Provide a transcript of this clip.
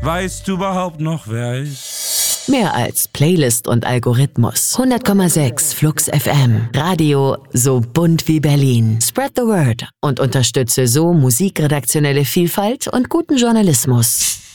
Weißt du überhaupt noch, wer ich? Mehr als Playlist und Algorithmus. 100,6 Flux FM. Radio so bunt wie Berlin. Spread the word und unterstütze so musikredaktionelle Vielfalt und guten Journalismus.